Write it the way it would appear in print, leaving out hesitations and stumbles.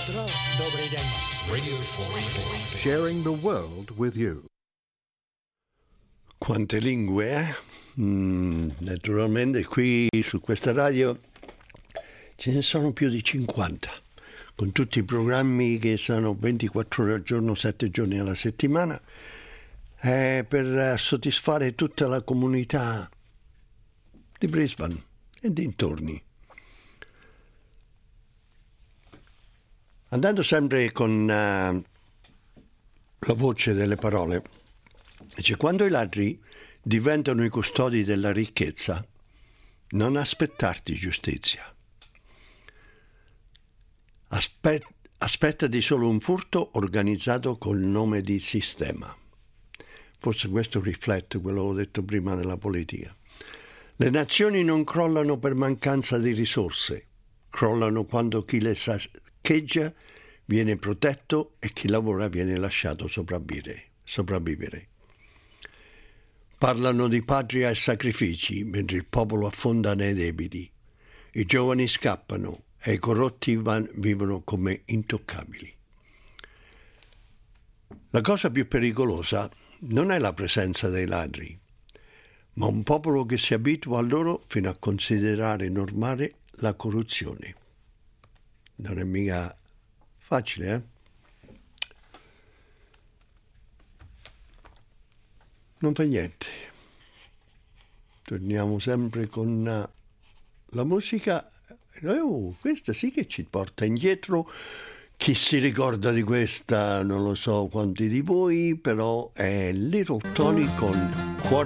Добрий день. Radio 44. Sharing the world with you. Quante lingue, eh? Naturalmente qui su questa radio ce ne sono più di 50, con tutti i programmi che sono 24 ore al giorno, 7 giorni alla settimana, per soddisfare tutta la comunità di Brisbane e dintorni. Andando sempre con la voce delle parole, dice: quando i ladri diventano i custodi della ricchezza, non aspettarti giustizia. Aspettati solo un furto organizzato col nome di sistema. Forse questo riflette quello che ho detto prima della politica. Le nazioni non crollano per mancanza di risorse, crollano quando chi le saccheggia viene protetto e chi lavora viene lasciato sopravvivere. Parlano di patria e sacrifici mentre il popolo affonda nei debiti. I giovani scappano e i corrotti vivono come intoccabili. La cosa più pericolosa non è la presenza dei ladri, ma un popolo che si abitua a loro fino a considerare normale la corruzione. Non è mica facile, eh? Non fa niente. Torniamo sempre con la musica. Questa sì che ci porta indietro. Chi si ricorda di questa non lo so quanti di voi, però è Little Tony con Cuore